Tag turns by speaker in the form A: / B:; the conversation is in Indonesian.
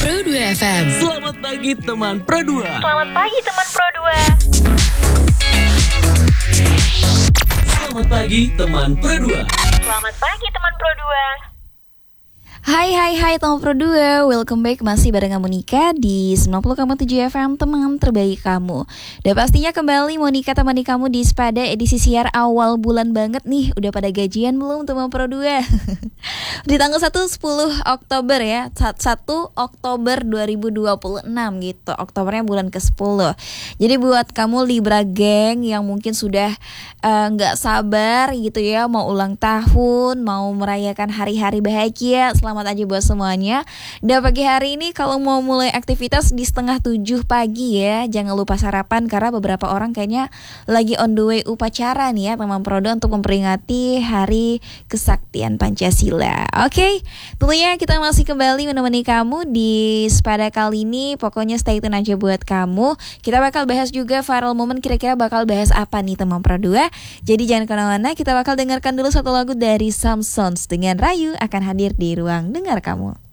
A: Pro 2 FM.
B: Selamat pagi teman Pro 2.
C: Selamat pagi teman Pro 2.
B: Selamat pagi teman Pro 2.
C: Selamat pagi teman Pro 2.
D: Hai teman Pro 2, welcome back masih bareng Monica di 90,7 FM teman terbaik kamu. Dan pastinya kembali Monica temani kamu di Sepada edisi siar awal bulan banget nih. Udah pada gajian belum teman Pro 2? Di tanggal 10 Oktober ya, 1 Oktober 2026 gitu. Oktobernya bulan ke-10. Jadi buat kamu Libra geng yang mungkin sudah gak sabar gitu ya, mau ulang tahun, mau merayakan hari-hari bahagia, selamat aja buat semuanya. Dan pagi hari ini kalau mau mulai aktivitas di 6:30 pagi ya, jangan lupa sarapan karena beberapa orang kayaknya lagi on the way upacara nih ya teman Prodo untuk memperingati Hari Kesaktian Pancasila. Oke, tentunya kita masih kembali menemani kamu di Sepada kali ini. Pokoknya stay tune aja buat kamu. Kita bakal bahas juga viral moment, kira-kira bakal bahas apa nih teman Prodo. Jadi jangan kemana-mana, kita bakal dengarkan dulu satu lagu dari Samsons dengan Rayu akan hadir di ruang dengar kamu.